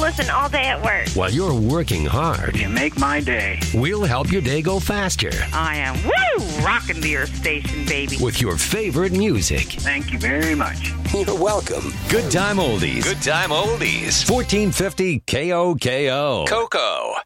listen all day at work. While you're working hard, You make my day. we'll help your day go faster I am, rocking the Earth Station, baby. with your favorite music. Thank you very much. You're welcome. Good Time Oldies. Good Time Oldies. 1450 KOKO. Coco.